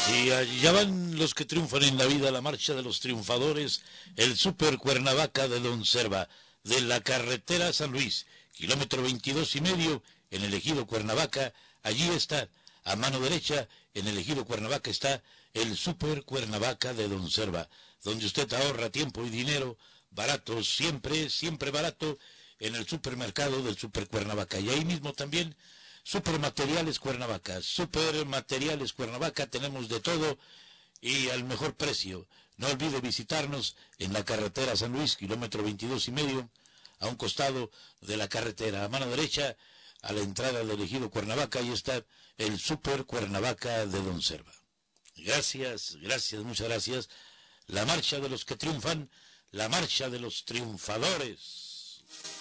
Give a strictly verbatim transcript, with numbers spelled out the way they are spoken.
Y allá van los que triunfan en la vida, la marcha de los triunfadores, el Super Cuernavaca de Don Serva, de la carretera San Luis, kilómetro veintidós y medio, en el ejido Cuernavaca. Allí está, a mano derecha, en el ejido Cuernavaca está el Super Cuernavaca de Don Serva, donde usted ahorra tiempo y dinero, barato, siempre, siempre barato, en el supermercado del Super Cuernavaca. Y ahí mismo también Supermateriales Cuernavaca, Supermateriales Cuernavaca, tenemos de todo y al mejor precio. No olvide visitarnos en la carretera San Luis, kilómetro veintidós y medio, a un costado de la carretera, a mano derecha, a la entrada del ejido Cuernavaca, ahí está el Super Cuernavaca de Don Serva. Gracias, gracias, muchas gracias. La marcha de los que triunfan, la marcha de los triunfadores.